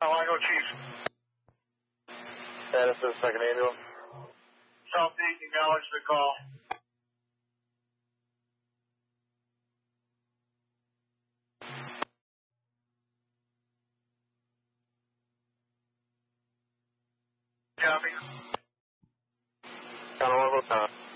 Malago Chief. Status of the second ambulance. Southeast, acknowledge the call. Copy. Count 1 more time.